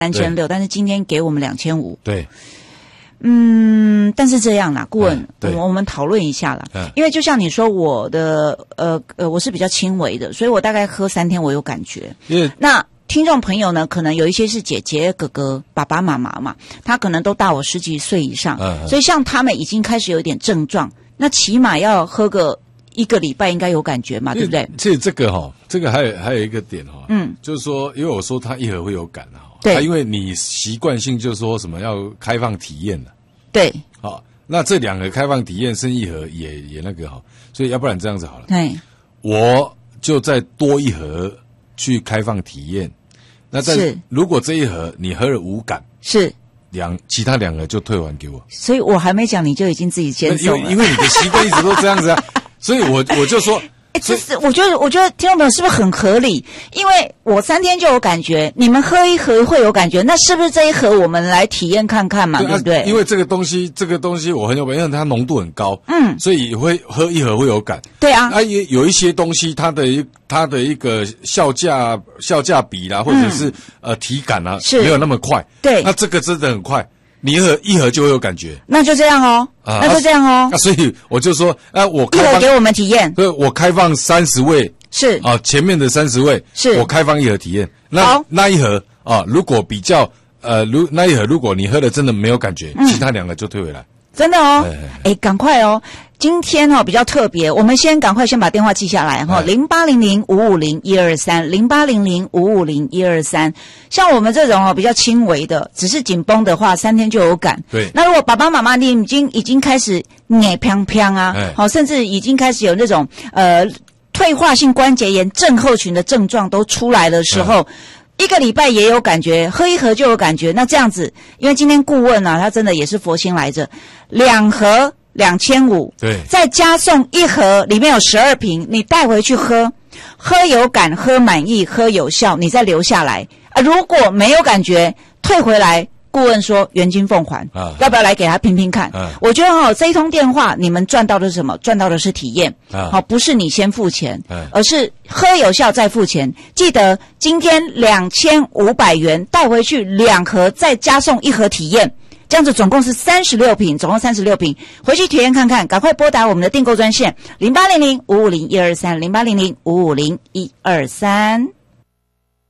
3600，但是今天给我们2500。 对。 但是这样啦，顾问，我们讨论一下啦。因为就像你说，我的我是比较轻微的，所以我大概喝3天我有感觉。那听众朋友呢，可能有一些是姐姐、哥哥、爸爸妈妈嘛，他可能都大我10几岁以上，所以像他们已经开始有一点症状，那起码要喝个1个礼拜应该有感觉嘛，对不对？ 其实这个还有一个点就是说，因为我说他一盒会有感对，因为你习惯性就说什么要开放体验的， 对， 那这2个开放体验剩1盒也那个所以要不然这样子好了， 对， 我就再多1盒去开放体验，那如果这1盒你喝了无感， 是其他2盒就退还给我， 所以我还没讲你就已经自己接受了， 因为你的习惯一直都这样子啊，所以我就说。 这是我觉得听众朋友是不是很合理？因为我3天就有感觉，你们喝1盒会有感觉，那是不是这1盒我们来体验看看嘛？对不对？ 因为这个东西我很有感，因为它浓度很高，所以会喝1盒会有感。 对啊， 也有一些东西它的一个效价比啦，或者是体感啊，没有那么快。 对， 那这个真的很快。你1盒就会有感觉， 那就这样那就这样所以我就说，我 1盒给我们体验， 对，我开放30位， 是前面的30位， 是我开放1盒体验。那1盒如果比较那1盒如果你喝了真的没有感觉，其他2个就退回来。 真的赶快今天比较特别，我们赶快把电话记下来0800-550-123，0800-550-123。像我们这种比较轻微的，只是紧绷的话，3天就有感。 对。 那如果爸爸妈妈你已经开始捏砰砰啊，甚至已经开始有那种退化性关节炎症候群的症状都出来的时候。1个礼拜也有感觉，喝1盒就有感觉。那这样子，因为今天顾问他真的也是佛心来着，2盒2500， 对， 再加送1盒，里面有12瓶，你带回去喝有感，喝满意，喝有效，你再留下来如果没有感觉，退回来。顾问说原金奉还要不要来给他拼拼看我觉得这一通电话你们赚到的是什么？赚到的是体验不是你先付钱而是喝有效再付钱。记得今天2500元带回去2盒，再加送1盒体验，这样子总共是36瓶，总共36瓶，回去体验看看。赶快拨打我们的订购专线0800-550-123 0800-550-123。